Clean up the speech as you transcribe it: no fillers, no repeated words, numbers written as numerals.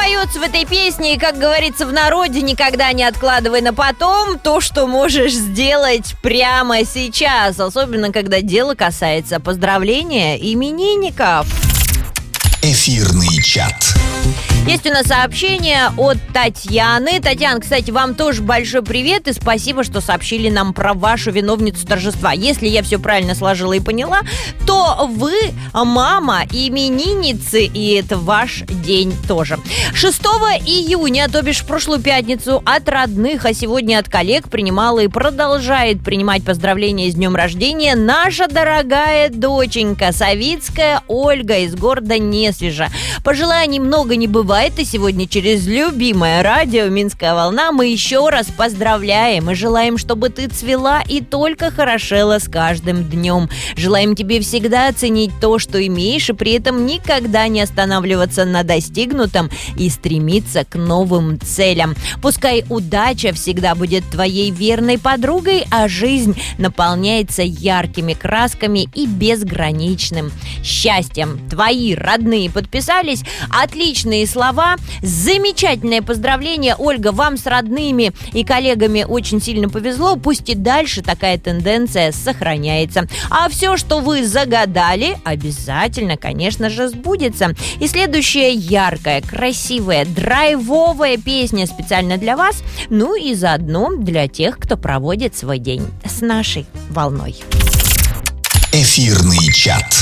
поется в этой песне, и, как говорится в народе, никогда не откладывай на потом то, что можешь сделать прямо сейчас. Особенно, когда дело касается поздравления именинников. Эфирный чат. Есть у нас сообщение от Татьяны. Татьяна, кстати, вам тоже большой привет и спасибо, что сообщили нам про вашу виновницу торжества. Если я все правильно сложила и поняла, то вы мама именинницы, и это ваш день тоже. 6 июня, то бишь в прошлую пятницу, от родных, а сегодня от коллег принимала и продолжает принимать поздравления с днем рождения наша дорогая доченька Савицкая Ольга из города Несвежа. Пожеланий много не бывает, и сегодня через любимое радио «Минская волна» мы еще раз поздравляем и желаем, чтобы ты цвела и только хорошела с каждым днем. Желаем тебе всегда оценить то, что имеешь, и при этом никогда не останавливаться на достигнутом и стремиться к новым целям. Пускай удача всегда будет твоей верной подругой, а жизнь наполняется яркими красками и безграничным счастьем. Твои родные подписались. Отличные слова. Замечательное поздравление, Ольга, вам с родными и коллегами очень сильно повезло. Пусть и дальше такая тенденция сохраняется. А все, что вы загадали, обязательно, конечно же, сбудется. И следующая яркая, красивая, драйвовая песня специально для вас, ну и заодно для тех, кто проводит свой день с нашей волной. Эфирный чат.